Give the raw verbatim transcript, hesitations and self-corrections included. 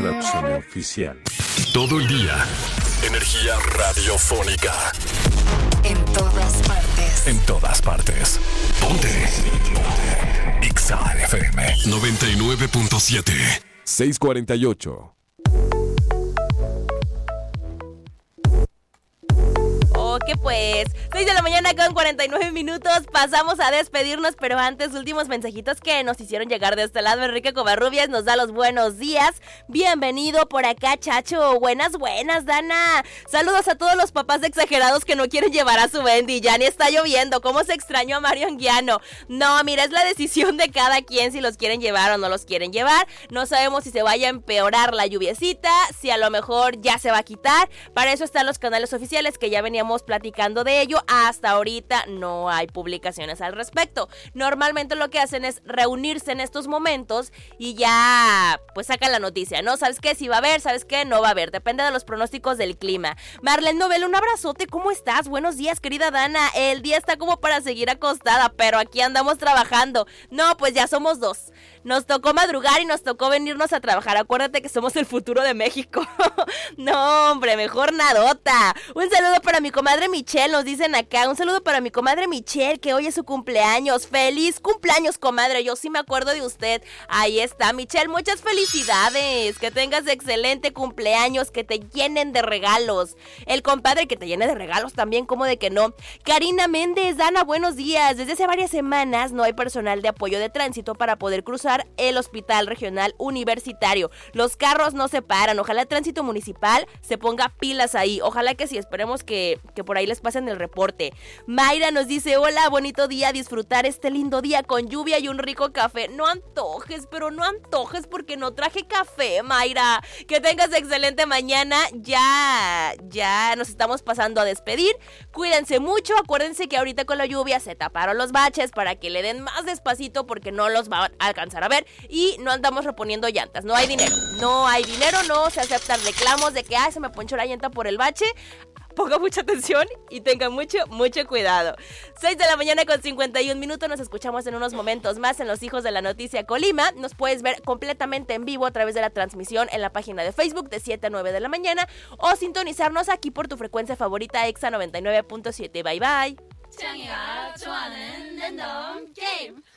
Production oficial. Todo el día. Energía radiofónica. En todas partes. En todas partes. Ponte. Ponte. Ixa F M noventa y nueve punto siete. seis cuarenta y ocho. Que pues, seis de la mañana con cuarenta y nueve minutos, pasamos a despedirnos, pero antes, últimos mensajitos que nos hicieron llegar de este lado. Enrique Covarrubias nos da los buenos días. Bienvenido por acá, Chacho. Buenas, buenas, Dana. Saludos a todos los papás exagerados que no quieren llevar a su Bendy. Ya ni está lloviendo. ¿Cómo se extrañó a Mario Anguiano? No, mira, es la decisión de cada quien si los quieren llevar o no los quieren llevar. No sabemos si se vaya a empeorar la lluviecita, si a lo mejor ya se va a quitar. Para eso están los canales oficiales que ya veníamos platicando de ello. Hasta ahorita no hay publicaciones al respecto. Normalmente lo que hacen es reunirse en estos momentos y ya pues sacan la noticia, ¿no? ¿Sabes qué? Si va a haber, ¿sabes qué? No va a haber. Depende de los pronósticos del clima. Marlene Novel, un abrazote. ¿Cómo estás? Buenos días, querida Dana. El día está como para seguir acostada, pero aquí andamos trabajando. No, pues ya somos dos. Nos tocó madrugar y nos tocó venirnos a trabajar. Acuérdate que somos el futuro de México. No, hombre, mejor nadota. Un saludo para mi comadre Michelle, nos dicen acá. Un saludo para mi comadre Michelle, que hoy es su cumpleaños. ¡Feliz cumpleaños, comadre! Yo sí me acuerdo de usted. Ahí está, Michelle, muchas felicidades. Que tengas excelente cumpleaños, que te llenen de regalos. El compadre que te llene de regalos también, ¿cómo de que no? Karina Méndez, Dana, buenos días. Desde hace varias semanas no hay personal de apoyo de tránsito para poder cruzar el Hospital Regional Universitario. Los carros no se paran. Ojalá el tránsito municipal se ponga pilas ahí. Ojalá que sí, esperemos que, que por ahí les pasen el reporte. Mayra nos dice, hola, bonito día, disfrutar este lindo día con lluvia y un rico café. No antojes, pero no antojes porque no traje café, Mayra. Que tengas excelente mañana. Ya, ya nos estamos pasando a despedir. Cuídense mucho. Acuérdense que ahorita con la lluvia se taparon los baches para que le den más despacito porque no los va a alcanzar a ver. Y no andamos reponiendo llantas. No hay dinero. No hay dinero, no se aceptan reclamos de que, ay, se me ponchó la llanta por el bache. Ponga mucha atención y tengan mucho, mucho cuidado. seis de la mañana con cincuenta y un minutos. Nos escuchamos en unos momentos más en Los Hijos de la Noticia Colima. Nos puedes ver completamente en vivo a través de la transmisión en la página de Facebook de siete a nueve de la mañana o sintonizarnos aquí por tu frecuencia favorita Exa noventa y nueve punto siete. Bye bye.